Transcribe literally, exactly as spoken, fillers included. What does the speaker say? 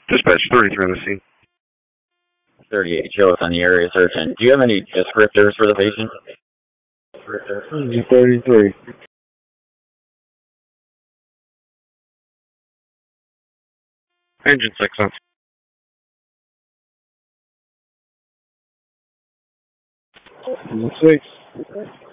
Dispatch thirty-three on the scene. thirty-eight, show us on the area search. And do you have any descriptors for the patient? thirty-three. Engine six on. Six.